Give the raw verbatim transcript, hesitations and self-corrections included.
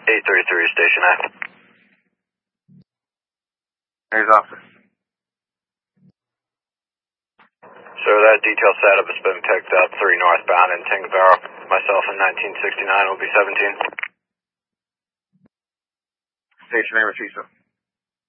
eight thirty-three, Station A. Here's officer. Sir, that detail setup has been picked up three northbound in Tingavero. Myself in nineteen sixty-nine will be seventeen. Station A, repeat, sir.